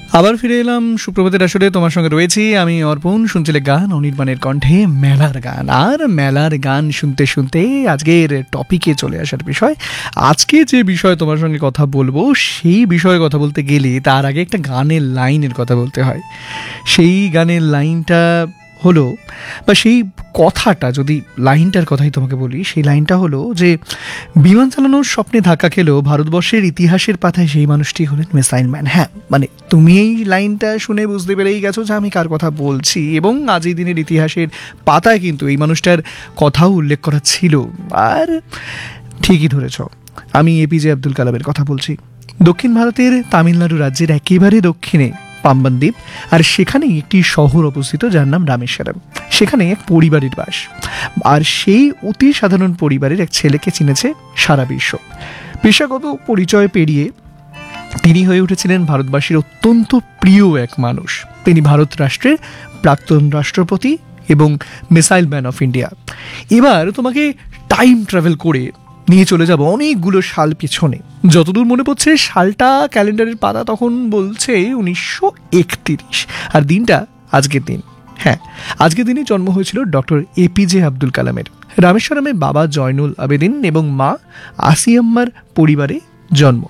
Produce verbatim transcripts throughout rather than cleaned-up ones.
আবার ফিরে এলাম সুপ্রভাতের আসরে, তোমার সঙ্গে রয়েছি আমি অর্পণ। শুনছিলে গান অনির্বাণের কণ্ঠে মেলার গান। আর মেলার গান শুনতে শুনতে আজকের টপিকে চলে আসার বিষয়, আজকে যে বিষয় তোমার সঙ্গে কথা বলবো সেই বিষয়ে কথা বলতে গেলে তার আগে একটা গানের লাইনের কথা বলতে হয়। সেই গানের লাইনটা হলো, বা সেই কথাটা, যদি লাইনটার কথাই তোমাকে বলি, সেই লাইনটা হলো যে বিমান চালানোর স্বপ্নে ধাক্কা খেলেও ভারতবর্ষের ইতিহাসের পাতায় সেই মানুষটি হলেন মিসাইল ম্যান। হ্যাঁ, মানে তুমি এই লাইনটা শুনে বুঝতে পেরেই গেছো যে আমি কার কথা বলছি, এবং আজ এই দিনের ইতিহাসের পাতায় কিন্তু এই মানুষটার কথাও উল্লেখ করা ছিল। আর ঠিকই ধরেছ, আমি এপিজে আব্দুল কালামের কথা বলছি। দক্ষিণ ভারতের তামিলনাড়ু রাজ্যের একেবারে দক্ষিণে পাম্বান দ্বীপ, আর সেখানেই একটি শহর অবস্থিত যার নাম রামেশ্বরম। সেখানে এক পরিবারের বাস, আর সেই অতি সাধারণ পরিবারের এক ছেলেকে চিনেছে সারা বিশ্ব। পেশাগত পরিচয় পেরিয়ে তিনি হয়ে উঠেছিলেন ভারতবাসীর অত্যন্ত প্রিয় এক মানুষ। তিনি ভারত রাষ্ট্রের প্রাক্তন রাষ্ট্রপতি এবং মিসাইল ম্যান অফ ইন্ডিয়া। এবার তোমাকে টাইম ট্রাভেল করে নিয়ে চলে যাব অনেকগুলো সাল পিছনে। যতদূর মনে পড়ছে সালটা ক্যালেন্ডারের পাতা তখন বলছে উনিশশো একত্রিশ, আর দিনটা আজকের দিন। হ্যাঁ, আজকের দিনে জন্ম হয়েছিল ডক্টর এপিজে আব্দুল কালামের। রামেশ্বরমে বাবা জয়নুল আবেদিন এবং মা আসিয়াম্মার পরিবারে জন্ম।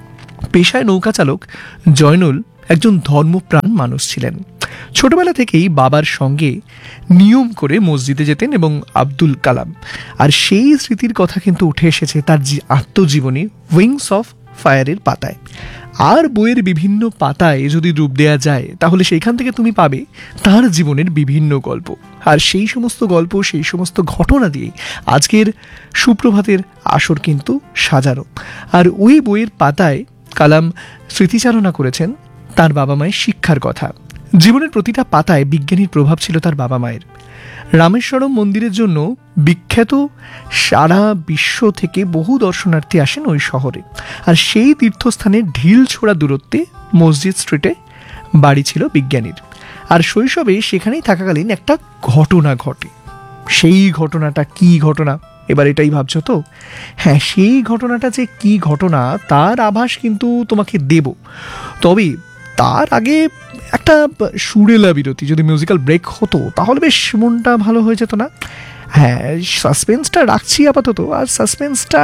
পেশায় নৌকা চালক জয়নুল একজন ধর্মপ্রাণ মানুষ ছিলেন। ছোটবেলা থেকেই বাবার সঙ্গে নিয়ম করে মসজিদে যেতেন এবং আব্দুল কালাম, আর সেই স্মৃতির কথা কিন্তু উঠে এসেছে তার আত্মজীবনী উইংস অফ ফায়ারের পাতায়। আর বইয়ের বিভিন্ন পাতায় যদি ডুব দেওয়া যায় তাহলে সেইখান থেকে তুমি পাবে তার জীবনের বিভিন্ন গল্প। আর সেই সমস্ত গল্প, সেই সমস্ত ঘটনা দিয়ে আজকের সুপ্রভাতের আসর কিন্তু সাজানো। আর ওই বইয়ের পাতায় কালাম স্মৃতিচারণা করেছেন তার বাবা মায়ের শিক্ষার কথা। জীবনের প্রতিটা পাতায় বিজ্ঞানীর প্রভাব ছিল তার বাবা মায়ের। রামেশ্বরম মন্দিরের জন্য বিখ্যাত, সারা বিশ্ব থেকে বহু দর্শনার্থী আসেন ওই শহরে। আর সেই তীর্থস্থানের ঢিল ছোড়া দূরত্বে মসজিদ স্ট্রিটে বাড়ি ছিল বিজ্ঞানীর। আর শৈশবে সেখানেই থাকাকালীন একটা ঘটনা ঘটে। সেই ঘটনাটা কি ঘটনা, এবার এটাই ভাবছো তো? হ্যাঁ, সেই ঘটনাটা যে কি ঘটনা তার আভাস কিন্তু তোমাকে দেব। তবে তার আগে একটা সুরেলা বিরতি, যদি মিউজিক্যাল ব্রেক হতো তাহলে বেশ মনটা ভালো হয়ে যেত না? হ্যাঁ, সাসপেন্সটা রাখছি আপাতত, আর সাসপেন্সটা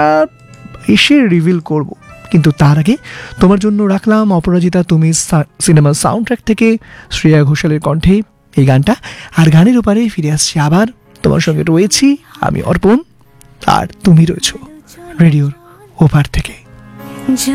এসে রিভিল করব। কিন্তু তার আগে তোমার জন্য রাখলাম অপরাজিতা তুমি সিনেমার সাউন্ড ট্র্যাক থেকে শ্রেয়া ঘোষালের কণ্ঠে এই গানটা। আর গানের ওপারে ফিরে আসছি আবার, তোমার সঙ্গে রয়েছি আমি অর্পণ, আর তুমি রয়েছো রেডিওর ওপার থেকে।